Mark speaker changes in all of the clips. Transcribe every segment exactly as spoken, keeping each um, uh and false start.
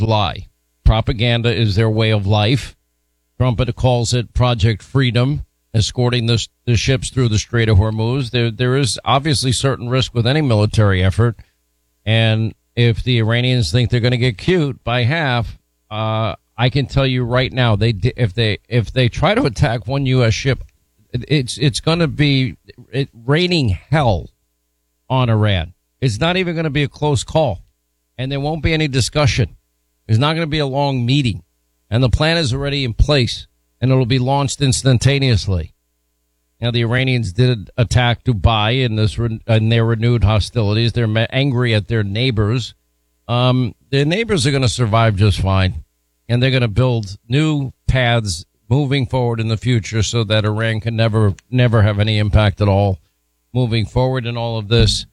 Speaker 1: lie. Propaganda is their way of life. Trump calls it Project Freedom, escorting the, the ships through the Strait of Hormuz. There, there is obviously certain risk with any military effort. And if the Iranians think they're going to get cute by half, uh, I can tell you right now, they if they if they try to attack one U S ship, it's it's going to be it, raining hell on Iran. It's not even going to be a close call, and there won't be any discussion. There's not going to be a long meeting, and the plan is already in place, and it'll be launched instantaneously. Now, the Iranians did attack Dubai in this in their renewed hostilities. They're angry at their neighbors. Um, their neighbors are going to survive just fine, and they're going to build new paths moving forward in the future so that Iran can never, never have any impact at all moving forward in all of this.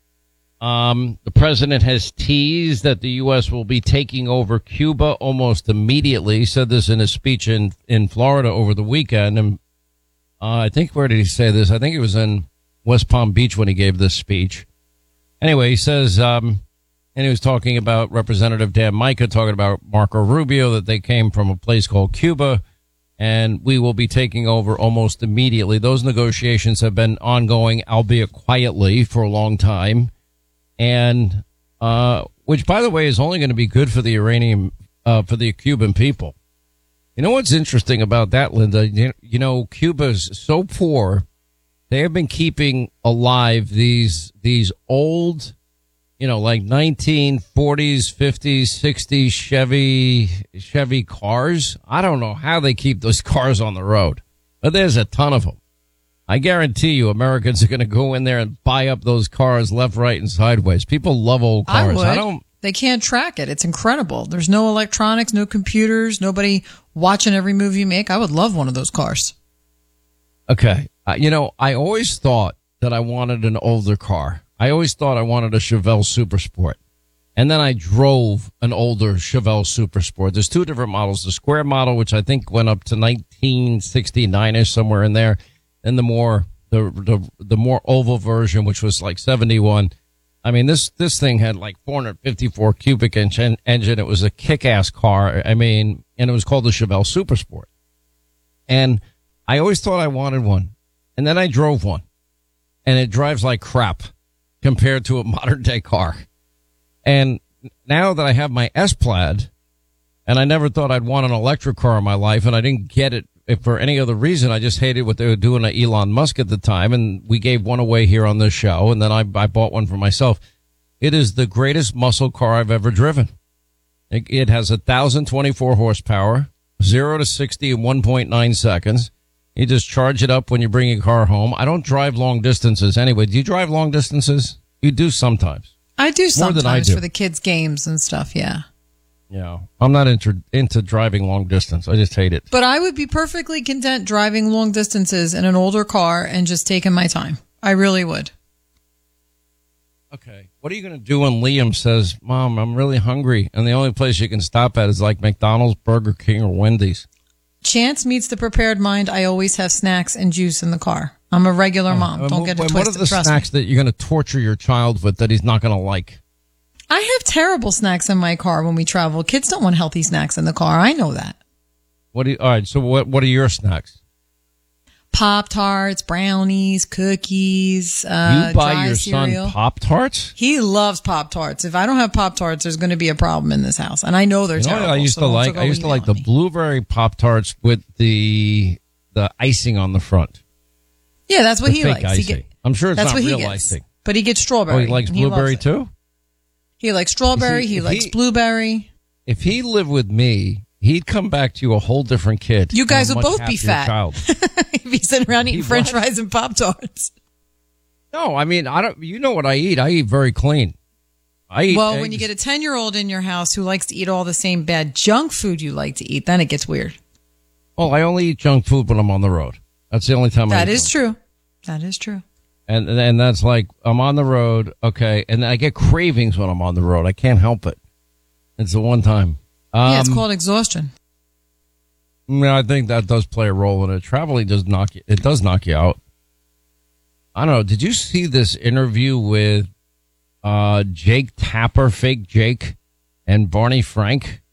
Speaker 1: Um, the president has teased that the U S will be taking over Cuba almost immediately. He said this in a speech in, in Florida over the weekend. And uh, I think, where did he say this? I think it was in West Palm Beach when he gave this speech. Anyway, he says, um, and he was talking about Representative Dan Mica, talking about Marco Rubio, that they came from a place called Cuba, and we will be taking over almost immediately. Those negotiations have been ongoing, albeit quietly, for a long time. And, uh, which, by the way, is only going to be good for the Iranian, uh, for the Cuban people. You know what's interesting about that, Linda? You, you know, Cuba's so poor. They have been keeping alive these, these old, you know, like nineteen forties, fifties, sixties Chevy, Chevy cars. I don't know how they keep those cars on the road, but there's a ton of them. I guarantee you Americans are going to go in there and buy up those cars left, right, and sideways. People love old cars.
Speaker 2: I would.
Speaker 1: I don't.
Speaker 2: They can't track it. It's incredible. There's no electronics, no computers, nobody watching every move you make. I would love one of those cars.
Speaker 1: Okay. Uh, you know, I always thought that I wanted an older car. I always thought I wanted a Chevelle Super Sport. And then I drove an older Chevelle Super Sport. There's two different models. The square model, which I think went up to nineteen sixty-nine-ish, somewhere in there. And the more, the, the, the more oval version, which was like seventy-one. I mean, this, this thing had like four hundred fifty-four cubic inch en- engine. It was a kick-ass car. I mean, and it was called the Chevelle Super Sport. And I always thought I wanted one. And then I drove one, and it drives like crap compared to a modern day car. And now that I have my S-Plaid, and I never thought I'd want an electric car in my life, and I didn't get it if for any other reason. I just hated what they were doing to Elon Musk at the time, and we gave one away here on this show, and then I, I bought one for myself. It is the greatest muscle car I've ever driven. It, it has one thousand twenty-four horsepower, zero to sixty in one point nine seconds. You just charge it up when you bring your car home. I don't drive long distances anyway. Do you drive long distances? You do sometimes.
Speaker 2: I do sometimes
Speaker 1: I do.
Speaker 2: for the kids' games and stuff, yeah.
Speaker 1: Yeah, I'm not into, into driving long distance. I just hate it.
Speaker 2: But I would be perfectly content driving long distances in an older car and just taking my time. I really would.
Speaker 1: Okay. What are you going to do when Liam says, Mom, I'm really hungry, and the only place you can stop at is like McDonald's, Burger King, or Wendy's?
Speaker 2: Chance meets the prepared mind. I always have snacks and juice in the car. I'm a regular mom.
Speaker 1: Uh,
Speaker 2: Don't get it
Speaker 1: what
Speaker 2: twisted.
Speaker 1: What are the
Speaker 2: Trust
Speaker 1: snacks
Speaker 2: me.
Speaker 1: that you're going to torture your child with that he's not going to like?
Speaker 2: I have terrible snacks in my car when we travel. Kids don't want healthy snacks in the car. I know that.
Speaker 1: What do you, all right, so what what are your snacks?
Speaker 2: Pop-Tarts, brownies, cookies, uh,
Speaker 1: You buy
Speaker 2: dry
Speaker 1: your
Speaker 2: cereal.
Speaker 1: son Pop-Tarts?
Speaker 2: He loves Pop-Tarts. If I don't have Pop-Tarts, there's going to be a problem in this house. And I know they're
Speaker 1: You know what
Speaker 2: terrible.
Speaker 1: I used
Speaker 2: so
Speaker 1: to
Speaker 2: don't
Speaker 1: like
Speaker 2: go
Speaker 1: I used to like the
Speaker 2: emailing me.
Speaker 1: blueberry Pop-Tarts with the the icing on the front.
Speaker 2: Yeah, that's what
Speaker 1: The
Speaker 2: he
Speaker 1: fake
Speaker 2: likes. He
Speaker 1: icing.
Speaker 2: get,
Speaker 1: I'm sure it's
Speaker 2: that's
Speaker 1: not
Speaker 2: what he
Speaker 1: real
Speaker 2: gets.
Speaker 1: icing.
Speaker 2: But he gets strawberry.
Speaker 1: Oh, he likes
Speaker 2: and he
Speaker 1: blueberry
Speaker 2: loves it.
Speaker 1: too?
Speaker 2: He likes strawberry.
Speaker 1: See,
Speaker 2: he
Speaker 1: if
Speaker 2: likes
Speaker 1: he-
Speaker 2: blueberry.
Speaker 1: If he lived with me, he'd come back to you a whole different kid.
Speaker 2: You guys
Speaker 1: and a
Speaker 2: will
Speaker 1: much
Speaker 2: both be
Speaker 1: happier
Speaker 2: fat.
Speaker 1: Child.
Speaker 2: If he's sitting around eating
Speaker 1: He
Speaker 2: French
Speaker 1: what?
Speaker 2: fries and Pop-Tarts.
Speaker 1: No, I mean, I don't. You know what I eat? I eat very clean. I eat
Speaker 2: Well,
Speaker 1: eggs.
Speaker 2: when you get a ten-year-old in your house who likes to eat all the same bad junk food you like to eat, then it gets weird.
Speaker 1: Well, I only eat junk food when I'm on the road. That's the only time I
Speaker 2: That
Speaker 1: eat
Speaker 2: is
Speaker 1: junk.
Speaker 2: true. That is true.
Speaker 1: And and that's like I'm on the road, okay, and I get cravings when I'm on the road. I can't help it. It's the one time. Um,
Speaker 2: Yeah, it's called exhaustion.
Speaker 1: Yeah, I think that does play a role in it. Traveling does knock you. It does knock you out. I don't know. Did you see this interview with uh, Jake Tapper, fake Jake, and Barney Frank?